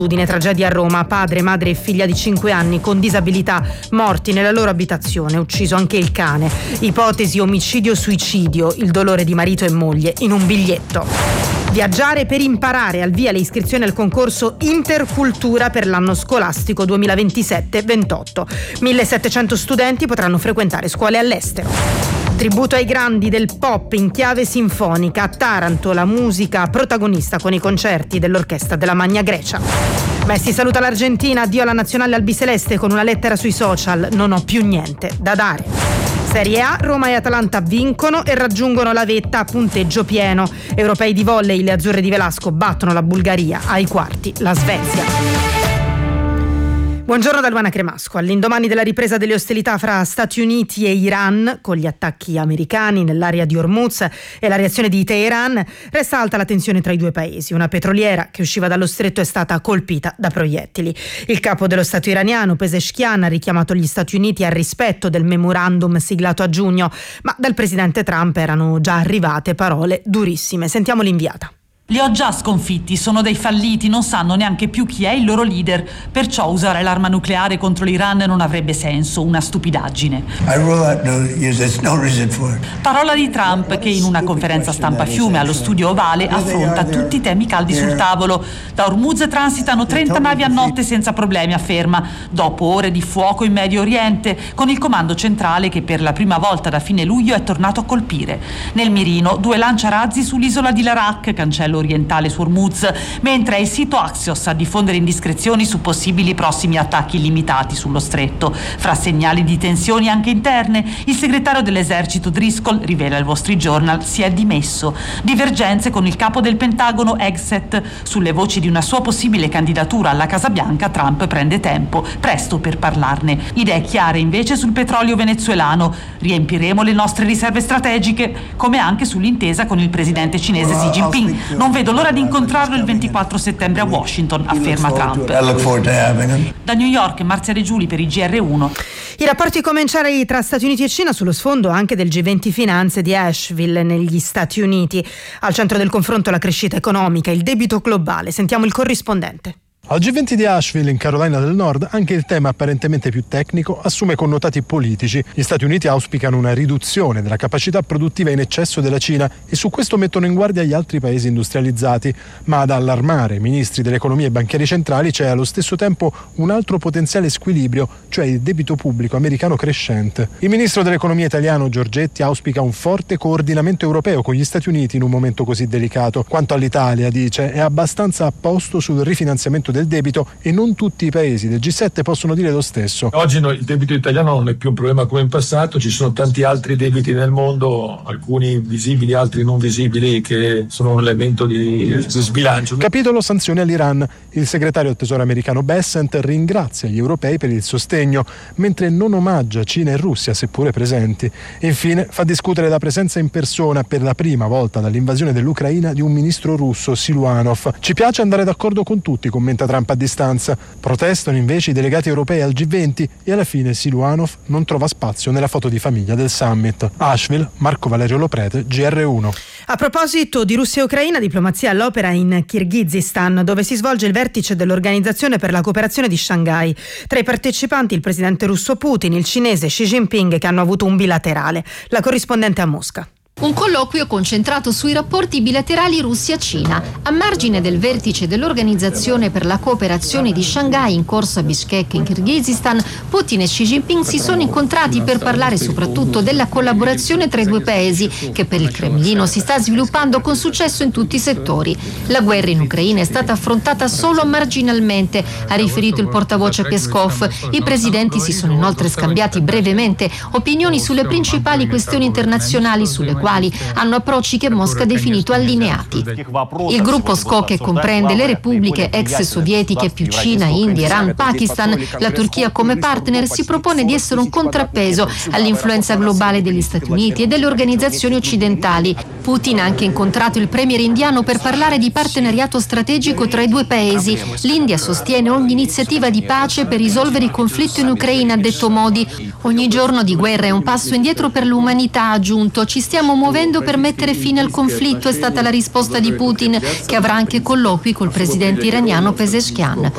Tragedia a Roma, padre, madre e figlia di 5 anni con disabilità morti nella loro abitazione, ucciso anche il cane. Ipotesi omicidio-suicidio, il dolore di marito e moglie in un biglietto. Viaggiare per imparare, al via le iscrizioni al concorso Intercultura per l'anno scolastico 2027-28. 1700 studenti potranno frequentare scuole all'estero. Tributo ai grandi del pop in chiave sinfonica. A Taranto la musica protagonista con i concerti dell'orchestra della Magna Grecia. Messi saluta l'Argentina, addio alla nazionale albiceleste con una lettera sui social: non ho più niente da dare. Serie A, Roma e Atalanta vincono e raggiungono la vetta a punteggio pieno. Europei di volley, le azzurre di Velasco battono la Bulgaria, ai quarti la Svezia. Buongiorno da Luana Cremasco. All'indomani della ripresa delle ostilità fra Stati Uniti e Iran, con gli attacchi americani nell'area di Hormuz e la reazione di Teheran, resta alta la tensione tra i due paesi. Una petroliera che usciva dallo stretto è stata colpita da proiettili. Il capo dello Stato iraniano, Pezeshkian, ha richiamato gli Stati Uniti al rispetto del memorandum siglato a giugno, ma dal presidente Trump erano già arrivate parole durissime. Sentiamo l'inviata. Li ho già sconfitti, sono dei falliti, non sanno neanche più chi è il loro leader, perciò usare l'arma nucleare contro l'Iran non avrebbe senso, una stupidaggine. Parola di Trump che in una conferenza stampa a Fiume allo studio Ovale affronta tutti i temi caldi sul tavolo. Da Hormuz transitano 30 navi a notte senza problemi, afferma, dopo ore di fuoco in Medio Oriente, con il comando centrale che per la prima volta da fine luglio è tornato a colpire. Nel mirino 2 lanciarazzi sull'isola di Larak, cancello orientale su Hormuz, mentre è il sito Axios a diffondere indiscrezioni su possibili prossimi attacchi illimitati sullo stretto. Fra segnali di tensioni anche interne, il segretario dell'esercito Driscoll, rivela il Wall Street Journal, si è dimesso. Divergenze con il capo del Pentagono Hegseth sulle voci di una sua possibile candidatura alla Casa Bianca. Trump prende tempo, presto per parlarne. Idee chiare invece sul petrolio venezuelano. Riempiremo le nostre riserve strategiche, come anche sull'intesa con il presidente cinese Xi Jinping. Non vedo l'ora di incontrarlo il 24 settembre a Washington, afferma Trump. Da New York, Marzia De Giuli per il GR1. I rapporti commerciali tra Stati Uniti e Cina sullo sfondo anche del G20 Finanze di Asheville negli Stati Uniti. Al centro del confronto la crescita economica, il debito globale. Sentiamo il corrispondente. Al G20 di Asheville, in Carolina del Nord, anche il tema apparentemente più tecnico assume connotati politici. Gli Stati Uniti auspicano una riduzione della capacità produttiva in eccesso della Cina e su questo mettono in guardia gli altri paesi industrializzati. Ma ad allarmare i ministri dell'economia e banchieri centrali c'è allo stesso tempo un altro potenziale squilibrio, cioè il debito pubblico americano crescente. Il ministro dell'economia italiano Giorgetti auspica un forte coordinamento europeo con gli Stati Uniti in un momento così delicato. Quanto all'Italia, dice, è abbastanza a posto sul rifinanziamento del debito e non tutti i paesi del G7 possono dire lo stesso. Oggi il debito italiano non è più un problema come in passato, ci sono tanti altri debiti nel mondo, alcuni visibili, altri non visibili, che sono un elemento di sbilancio. Capitolo sanzioni all'Iran. Il segretario del Tesoro americano Bessent ringrazia gli europei per il sostegno, mentre non omaggia Cina e Russia, seppure presenti. Infine fa discutere la presenza in persona per la prima volta dall'invasione dell'Ucraina di un ministro russo, Siluanov. Ci piace andare d'accordo con tutti, commenta Trump a distanza. Protestano invece i delegati europei al G20 e alla fine Siluanov non trova spazio nella foto di famiglia del summit. Asheville, Marco Valerio Loprete, GR1. A proposito di Russia e Ucraina, diplomazia all'opera in Kirghizistan, dove si svolge il vertice dell'Organizzazione per la cooperazione di Shanghai. Tra i partecipanti il presidente russo Putin, il cinese Xi Jinping, che hanno avuto un bilaterale. La corrispondente a Mosca. Un colloquio concentrato sui rapporti bilaterali Russia-Cina. A margine del vertice dell'Organizzazione per la cooperazione di Shanghai in corso a Bishkek in Kirghizistan, Putin e Xi Jinping si sono incontrati per parlare soprattutto della collaborazione tra i due paesi, che per il Cremlino si sta sviluppando con successo in tutti i settori. La guerra in Ucraina è stata affrontata solo marginalmente, ha riferito il portavoce Peskov. I presidenti si sono inoltre scambiati brevemente opinioni sulle principali questioni internazionali sulle quali hanno approcci che Mosca ha definito allineati. Il gruppo SCO, che comprende le repubbliche ex sovietiche più Cina, India, Iran, Pakistan, la Turchia come partner, si propone di essere un contrappeso all'influenza globale degli Stati Uniti e delle organizzazioni occidentali. Putin ha anche incontrato il premier indiano per parlare di partenariato strategico tra i due paesi. L'India sostiene ogni iniziativa di pace per risolvere il conflitto in Ucraina, ha detto Modi. Ogni giorno di guerra è un passo indietro per l'umanità, ha aggiunto. Ci stiamo muovendo per mettere fine al conflitto, è stata la risposta di Putin, che avrà anche colloqui col presidente iraniano Pezeshkian.